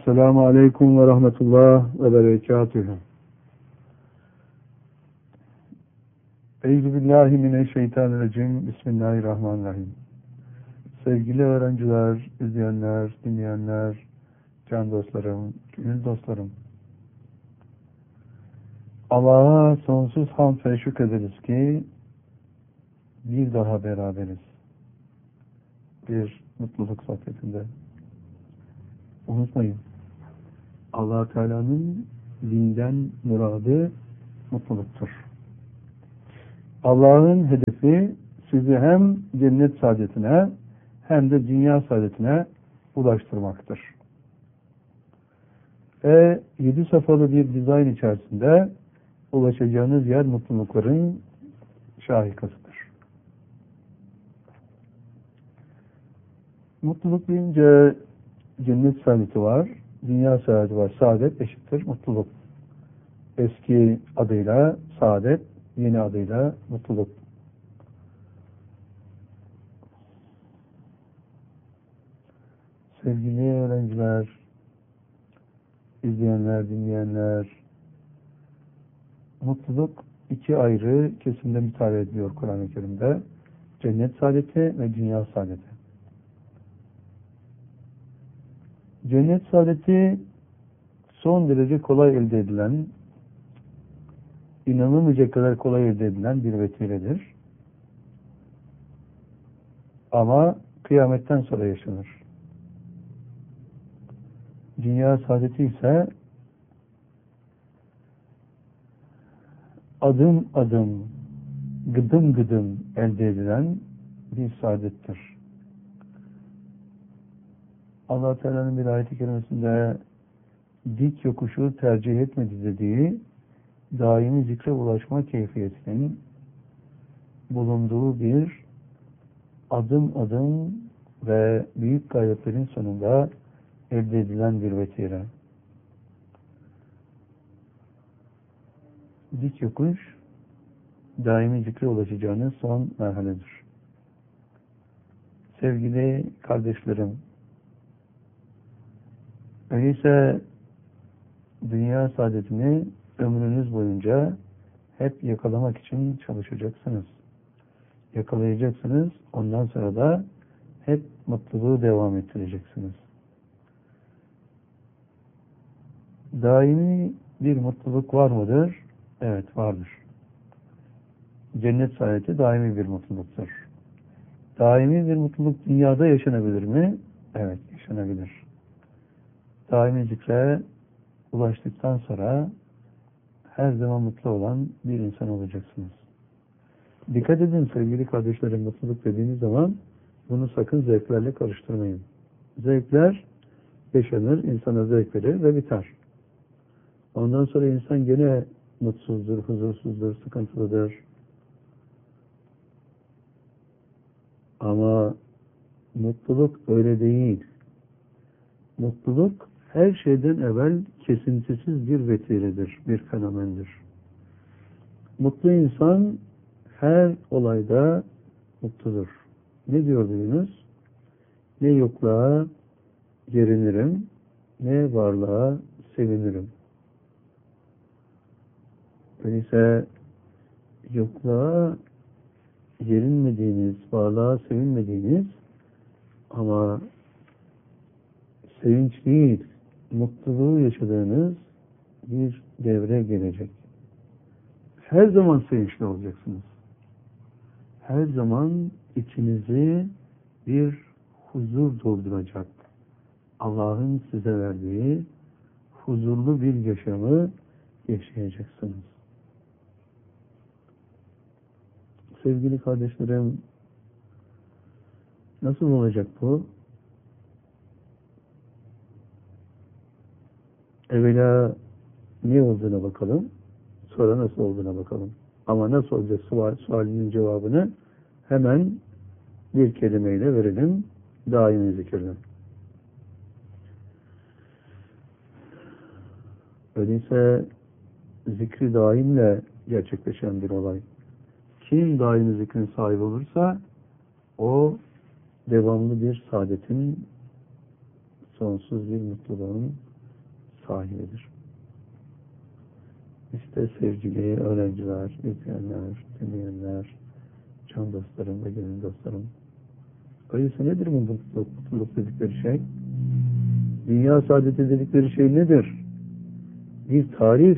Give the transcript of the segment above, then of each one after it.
Esselamu Aleyküm ve Rahmetullah ve Berekatühü. Euzubillahimineşşeytanirracim. Bismillahirrahmanirrahim. Sevgili öğrenciler, izleyenler, dinleyenler, can dostlarım, gönül dostlarım. Allah'a sonsuz hamd ve şükrederiz ki bir daha beraberiz. Bir mutluluk sohbetinde. Unutmayın, Allah Teala'nın dinden muradı mutluluktur. Allah'ın hedefi sizi hem cennet saadetine hem de dünya saadetine ulaştırmaktır. Ve 7 safhalı bir dizayn içerisinde ulaşacağınız yer mutlulukların şahikasıdır. Mutluluk deyince cennet saadeti var, dünya saadeti var. Saadet eşittir mutluluk. Eski adıyla saadet, yeni adıyla mutluluk. Sevgili öğrenciler, izleyenler, dinleyenler, mutluluk iki ayrı kesimde mütalaa ediliyor Kur'an-ı Kerim'de. Cennet saadeti ve dünya saadeti. Cennet saadeti son derece kolay elde edilen, inanılmayacak kadar kolay elde edilen bir vesiledir. Ama kıyametten sonra yaşanır. Dünya saadeti ise adım adım, gıdım gıdım elde edilen bir saadettir. Allah Teala'nın bir ayet-i kerimesinde dik yokuşu tercih etmedi dediği daimi zikre ulaşma keyfiyetinin bulunduğu bir adım adım ve büyük gayretlerin sonunda elde edilen bir vesile. Dik yokuş daimi zikre ulaşacağınız son merhaledir. Sevgili kardeşlerim, öyleyse dünya saadetini ömrünüz boyunca hep yakalamak için çalışacaksınız. Yakalayacaksınız, ondan sonra da hep mutluluğu devam ettireceksiniz. Daimi bir mutluluk var mıdır? Evet, vardır. Cennet saadeti daimi bir mutluluktur. Daimi bir mutluluk dünyada yaşanabilir mi? Evet, yaşanabilir. Daimi zikre ulaştıktan sonra her zaman mutlu olan bir insan olacaksınız. Dikkat edin sevgili kardeşlerim, mutluluk dediğiniz zaman bunu sakın zevklerle karıştırmayın. Zevkler yaşanır, insana zevk verir ve biter. Ondan sonra insan gene mutsuzdur, huzursuzdur, sıkıntılıdır. Ama mutluluk öyle değil. Mutluluk her şeyden evvel kesintisiz bir vesiledir, bir fenomendir. Mutlu insan her olayda mutludur. Ne diyordu Yunus? Ne yokluğa gerinirim, ne varlığa sevinirim. Öyleyse yokluğa yerinmediğiniz, varlığa sevinmediğiniz ama sevinç değil, mutluluğu yaşadığınız bir devre gelecek. Her zaman sevinçli olacaksınız. Her zaman içinizi bir huzur dolduracak. Allah'ın size verdiği huzurlu bir yaşamı yaşayacaksınız. Sevgili kardeşlerim, nasıl olacak bu? Evvela ne olduğuna bakalım, sonra nasıl olduğuna bakalım. Ama nasıl olacak sualinin cevabını hemen bir kelimeyle verelim, daimi zikirle. Öyleyse zikri daimle gerçekleşen bir olay. Kim daimi zikrin sahibi olursa o devamlı bir saadetin, sonsuz bir mutluluğun sahibidir. İşte sevgili öğrenciler, izleyenler, dinleyenler, can dostlarım ve gönül dostlarım. Öyleyse nedir bu mutluluk dedikleri şey? Dünya saadeti dedikleri şey nedir? Bir tarif.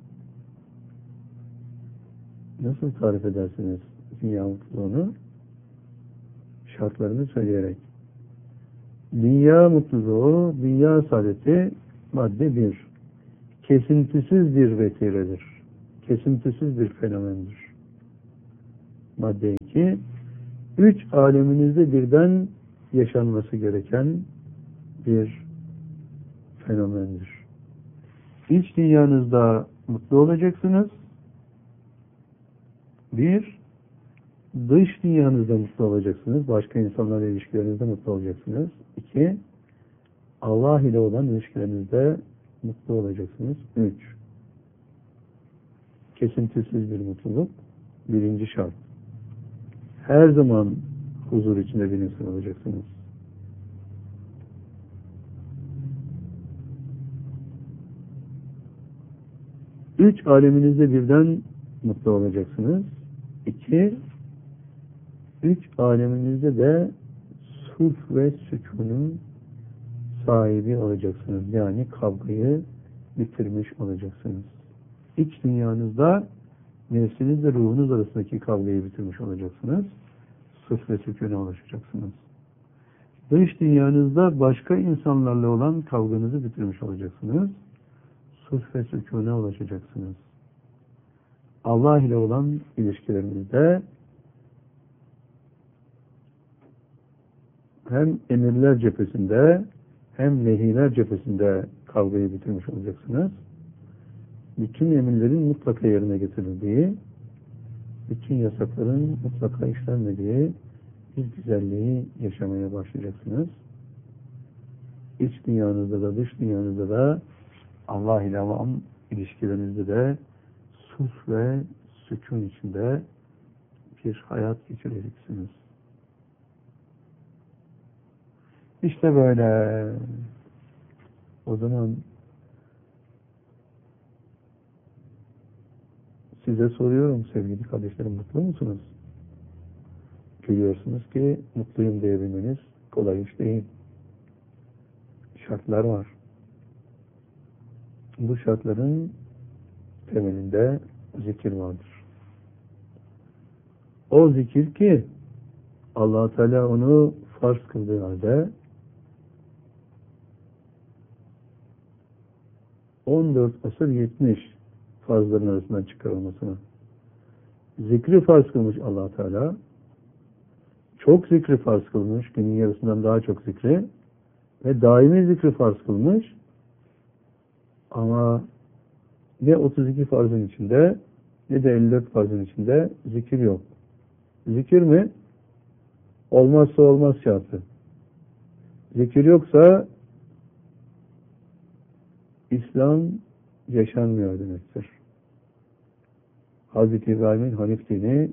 Nasıl tarif edersiniz dünya mutluluğunu? Şartlarını söyleyerek. Dünya mutluluğu, dünya saadeti madde 1. Kesintisiz bir vesiledir. Kesintisiz bir fenomendir. Madde 2. 3 aleminizde birden yaşanması gereken bir fenomendir. İç dünyanızda mutlu olacaksınız. 1. Dış dünyanızda mutlu olacaksınız. Başka insanlarla ilişkilerinizde mutlu olacaksınız. 2. Allah ile olan ilişkilerinizde mutlu olacaksınız. 3. Kesintisiz bir mutluluk. Birinci şart. Her zaman huzur içinde bir insan olacaksınız. Üç aleminizde birden mutlu olacaksınız. 2. 3 aleminizde de sulh ve sükunun sahibi olacaksınız. Yani kavgayı bitirmiş olacaksınız. İç dünyanızda nefsinizle ruhunuz arasındaki kavgayı bitirmiş olacaksınız. Sulh ve sükûne ulaşacaksınız. Dış dünyanızda başka insanlarla olan kavganızı bitirmiş olacaksınız. Sulh ve sükûne ulaşacaksınız. Allah ile olan ilişkilerinizde hem emirler cephesinde hem nehiler cephesinde kavgayı bitirmiş olacaksınız. Bütün emirlerin mutlaka yerine getirildiği, bütün yasakların mutlaka işlenmediği bir güzelliği yaşamaya başlayacaksınız. İç dünyanızda da dış dünyanızda da Allah ile olan ilişkilerinizde de sulh ve sükun içinde bir hayat geçireceksiniz. İşte böyle. O zaman size soruyorum sevgili kardeşlerim, mutlu musunuz? Görüyorsunuz ki mutluyum diyebilmeniz kolay iş değil. Şartlar var. Bu şartların temelinde zikir vardır. O zikir ki Allah Teala onu farz kıldığı halde 14 asır yetmiş farzların arasından çıkarılmasına. Zikri farz kılmış Allah Teala. Çok zikri farz kılmış. Günün yarısından daha çok zikri. Ve daimi zikri farz kılmış. Ama ne 32 farzın içinde ne de 54 farzın içinde zikir yok. Zikir mi? Olmazsa olmaz şartı. Zikir yoksa İslam yaşanmıyor demektir. Hazreti İbrahim'in Hanif dini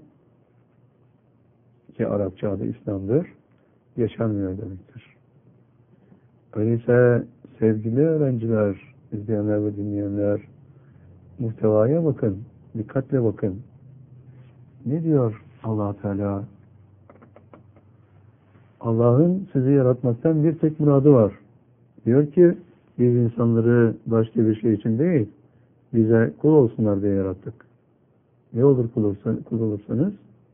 ki Arapça adı İslam'dır, yaşanmıyor demektir. Öyleyse sevgili öğrenciler, izleyenler ve dinleyenler, muhtevaya bakın, dikkatle bakın. Ne diyor Allah Teala? Allah'ın sizi yaratmaktan bir tek muradı var. Diyor ki, biz insanları başka bir şey için değil, bize kul olsunlar diye yarattık. Ne olur kul olursanız?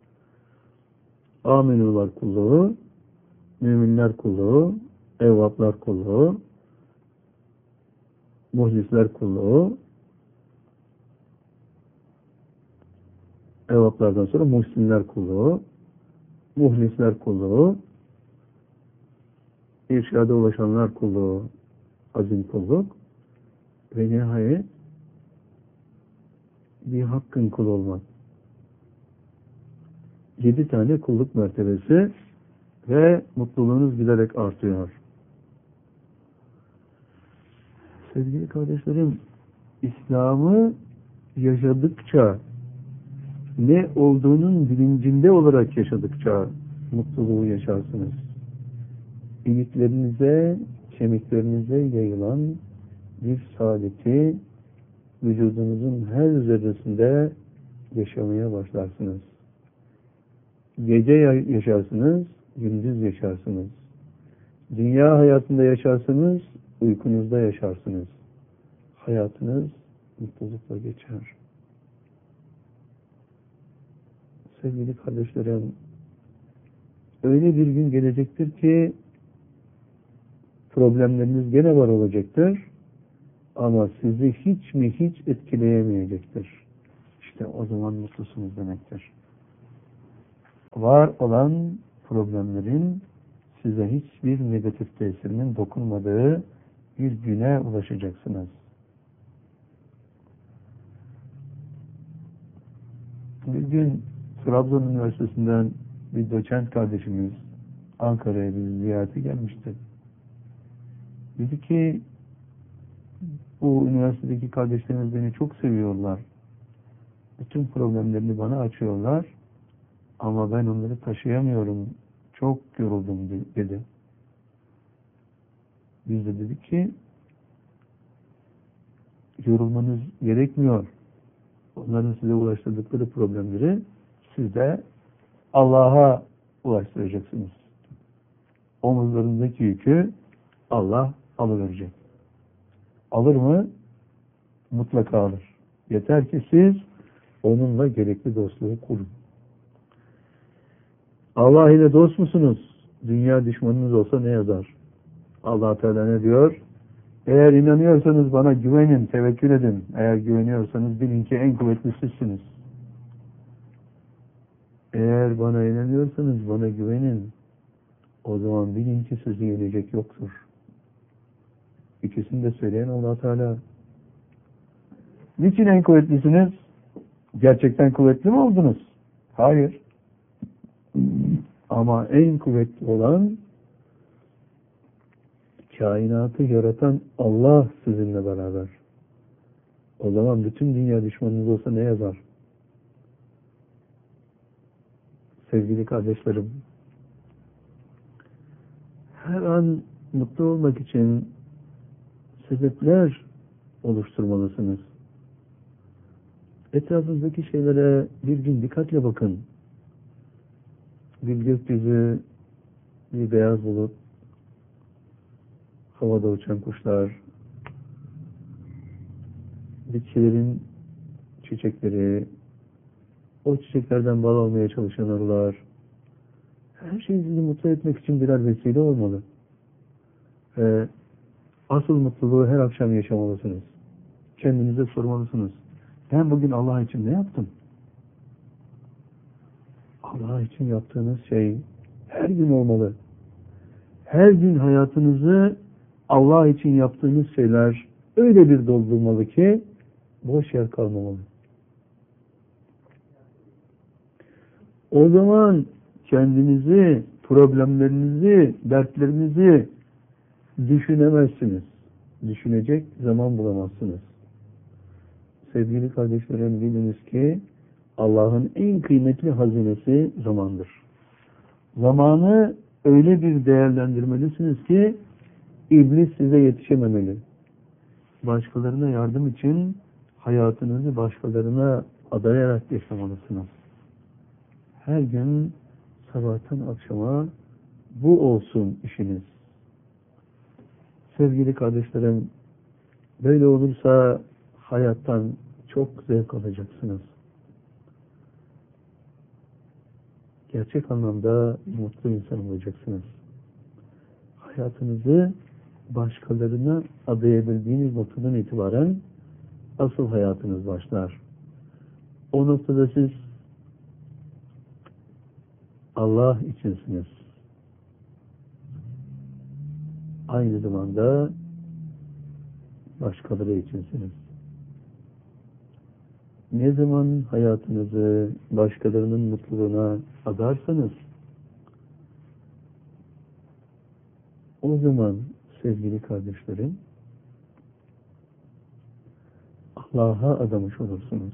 Aminular kulluğu, müminler kulluğu, evvaplar kulluğu, muhlisler kulluğu, evvaplardan sonra muhsinler kulluğu, muhlisler kulluğu, irşada ulaşanlar kulluğu, azim kulluk ve nihayet bir hakkın kul olmak. 7 tane kulluk mertebesi ve mutluluğunuz giderek artıyor. Sevgili kardeşlerim, İslam'ı yaşadıkça, ne olduğunun bilincinde olarak yaşadıkça mutluluğu yaşarsınız. İliklerinize, kemiklerinize yayılan bir saadeti vücudunuzun her zerresinde yaşamaya başlarsınız. Gece yaşarsınız, gündüz yaşarsınız. Dünya hayatında yaşarsınız, uykunuzda yaşarsınız. Hayatınız mutlulukla geçer. Sevgili kardeşlerim, öyle bir gün gelecektir ki problemleriniz gene var olacaktır ama sizi hiç etkileyemeyecektir. İşte o zaman mutlusunuz demektir. Var olan problemlerin size hiçbir negatif tesirinin dokunmadığı bir güne ulaşacaksınız. Bir gün Trabzon Üniversitesi'nden bir doçent kardeşimiz Ankara'ya bir ziyarete gelmişti. Dedi ki bu üniversitedeki kardeşlerimiz beni çok seviyorlar. Bütün problemlerini bana açıyorlar. Ama ben onları taşıyamıyorum. Çok yoruldum dedi. Biz de dedik ki yorulmanız gerekmiyor. Onların size ulaştırdıkları problemleri siz de Allah'a ulaştıracaksınız. Omuzlarındaki yükü Allah alıverecek. Alır mı? Mutlaka alır. Yeter ki siz onunla gerekli dostluğu kurun. Allah ile dost musunuz? Dünya düşmanınız olsa ne yazar? Allah Teala ne diyor? Eğer inanıyorsanız bana güvenin, tevekkül edin. Eğer güveniyorsanız bilin ki en kuvvetli sizsiniz. Eğer bana inanıyorsanız bana güvenin. O zaman bilin ki sizi yenecek yoktur. İkisini de söyleyen Allah Teala. Niçin en kuvvetlisiniz? Gerçekten kuvvetli mi oldunuz? Hayır. Ama en kuvvetli olan kainatı yaratan Allah sizinle beraber. O zaman bütün dünya düşmanınız olsa ne yazar? Sevgili kardeşlerim, her an mutlu olmak için sebepler oluşturmalısınız. Etrafınızdaki şeylere bir gün dikkatle bakın. Bir gökyüzü, bir beyaz bulut, havada uçan kuşlar, bitkilerin çiçekleri, o çiçeklerden bal almaya çalışan arılar, her şey sizi mutlu etmek için birer vesile olmalı. Ve asıl mutluluğu her akşam yaşamalısınız. Kendinize sormalısınız. Ben bugün Allah için ne yaptım? Allah için yaptığınız şey her gün olmalı. Her gün hayatınızı Allah için yaptığınız şeyler öyle bir doldurmalı ki boş yer kalmamalı. O zaman kendinizi, problemlerinizi, dertlerinizi düşünemezsiniz. Düşünecek zaman bulamazsınız. Sevgili kardeşlerim, biliniz ki Allah'ın en kıymetli hazinesi zamandır. Zamanı öyle bir değerlendirmelisiniz ki iblis size yetişememeli. Başkalarına yardım için hayatınızı başkalarına adayarak yaşamalısınız. Her gün sabahtan akşama bu olsun işiniz. Sevgili kardeşlerim, böyle olursa hayattan çok zevk alacaksınız. Gerçek anlamda mutlu insan olacaksınız. Hayatınızı başkalarına adayabildiğiniz noktadan itibaren asıl hayatınız başlar. O noktada siz Allah içinsiniz. Aynı zamanda başkaları içinsiniz. Ne zaman hayatınızı başkalarının mutluluğuna adarsanız o zaman sevgili kardeşlerim Allah'a adamış olursunuz.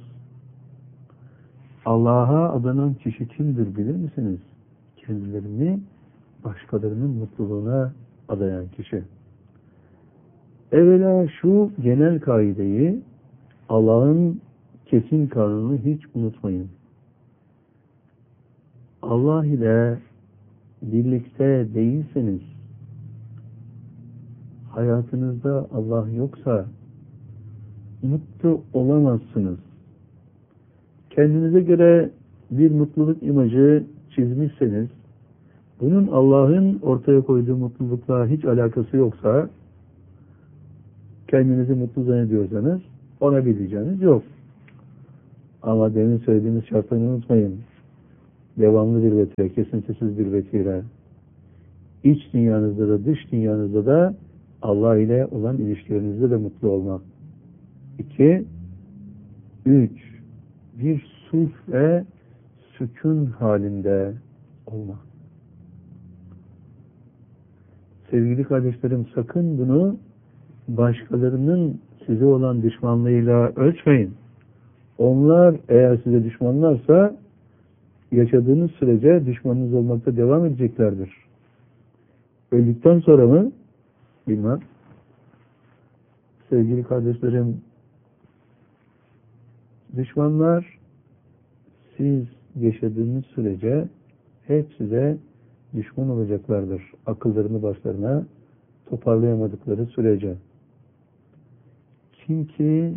Allah'a adanan kişi kimdir bilir misiniz? Kendilerini başkalarının mutluluğuna adayan kişi. Evvela şu genel kaideyi, Allah'ın kesin kanunu hiç unutmayın. Allah ile birlikte değilseniz, hayatınızda Allah yoksa mutlu olamazsınız. Kendinize göre bir mutluluk imajı çizmişseniz, bunun Allah'ın ortaya koyduğu mutlulukla hiç alakası yoksa, kendinizi mutlu zannediyorsanız ona bir diyeceğiniz yok. Ama demin söylediğimiz şartları unutmayın. Devamlı bir vetire, kesintisiz bir vetire. İç dünyanızda da dış dünyanızda da Allah ile olan ilişkilerinizde de mutlu olmak. 2, 3, bir sulh ve sükun halinde olmak. Sevgili kardeşlerim, sakın bunu başkalarının size olan düşmanlığıyla ölçmeyin. Onlar eğer size düşmanlarsa yaşadığınız sürece düşmanınız olmakta devam edeceklerdir. Öldükten sonra mı? Bilmem. Sevgili kardeşlerim, düşmanlar siz yaşadığınız sürece hep size düşman olacaklardır. Akıllarını başlarına toparlayamadıkları sürece. Kim ki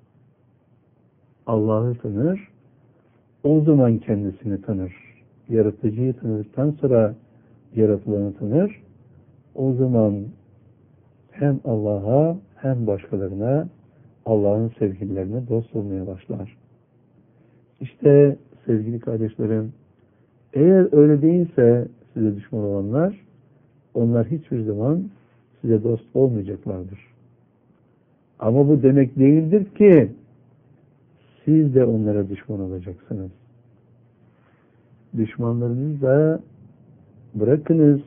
Allah'ı tanır, o zaman kendisini tanır. Yaratıcıyı tanıdıktan sonra yaratılanı tanır. O zaman hem Allah'a hem başkalarına, Allah'ın sevgililerine dost olmaya başlar. İşte sevgili kardeşlerim, eğer öyle değilse size düşman olanlar, onlar hiçbir zaman size dost olmayacaklardır. Ama bu demek değildir ki siz de onlara düşman olacaksınız. Düşmanlarınızı da bırakınız.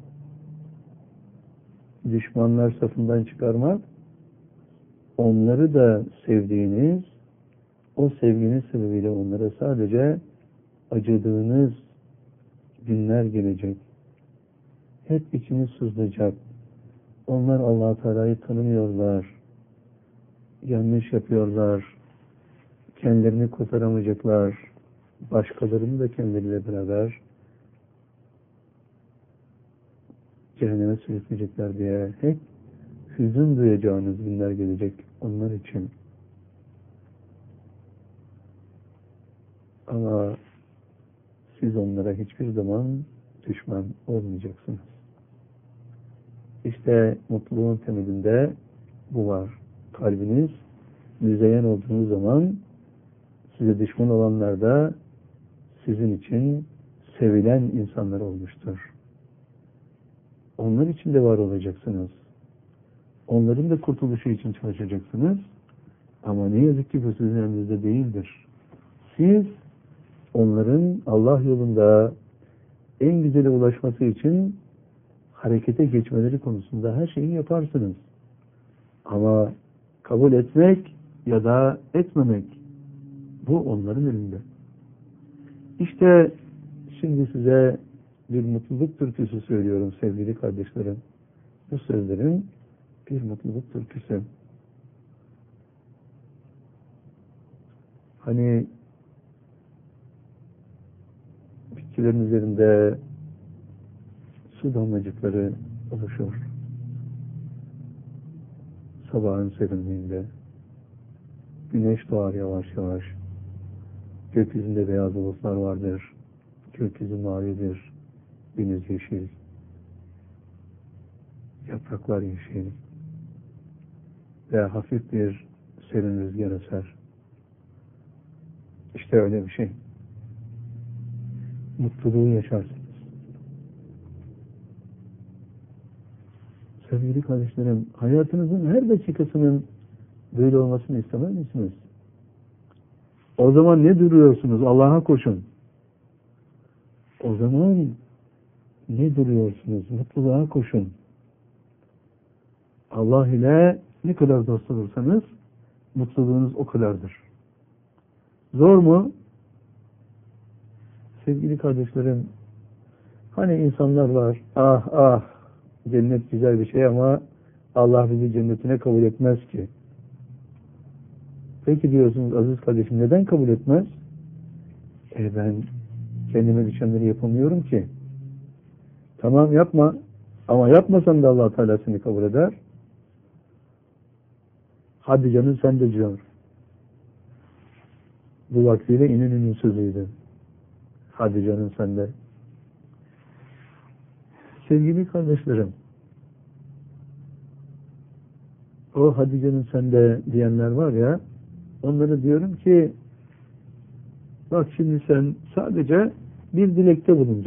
Düşmanlar safından çıkarmak, onları da sevdiğiniz, o sevginiz sebebiyle onlara sadece acıdığınız günler gelecek. Hep içiniz sızlayacak. Onlar Allah-u Teala'yı tanımıyorlar. Yanlış yapıyorlar. Kendilerini kurtaramayacaklar. Başkalarını da kendileriyle beraber cehenneme sürükleyecekler diye hep hüzün duyacağınız günler gelecek onlar için. Ama siz onlara hiçbir zaman düşman olmayacaksınız. İşte mutluluğun temelinde bu var. Kalbiniz müzeyyen olduğunuz zaman size düşman olanlar da sizin için sevilen insanlar olmuştur. Onlar için de var olacaksınız. Onların da kurtuluşu için çalışacaksınız. Ama ne yazık ki bu sizin elinizde değildir. Siz onların Allah yolunda en güzele ulaşması için harekete geçmeleri konusunda her şeyi yaparsınız. Ama kabul etmek ya da etmemek, bu onların elinde. İşte şimdi size bir mutluluk türküsü söylüyorum sevgili kardeşlerim. Bu sözlerin bir mutluluk türküsü. Hani bitkilerin üzerinde su damlacıkları oluşur. Sabahın serinliğinde güneş doğar yavaş yavaş. Gökyüzünde beyaz bulutlar vardır. Gökyüzü mavidir. Deniz yeşil. Yapraklar yeşil. Ve hafif bir serin rüzgar eser. İşte öyle bir şey. Mutluluğu yaşarsınız. Sevgili kardeşlerim, hayatınızın her dakikasının böyle olmasını istemez misiniz? O zaman ne duruyorsunuz? Allah'a koşun. O zaman ne duruyorsunuz? Mutluluğa koşun. Allah ile ne kadar dost olursanız mutluluğunuz o kadardır. Zor mu? Sevgili kardeşlerim, hani insanlar var, ah ah cennet güzel bir şey ama Allah bizi cennetine kabul etmez ki. Peki diyorsunuz aziz kardeşim, neden kabul etmez? Ben kendime düşenleri yapamıyorum ki. Tamam, yapma. Ama yapmasan da Allah Teala seni kabul eder. Hadi canım sen de diyor. Bu vaktiyle İnönü'nün sözüydü. Hadi canım sen de. Sevgili kardeşlerim, o hadi canım sen de diyenler var ya, onlara diyorum ki bak şimdi sen sadece bir dilekte bulunacaksın.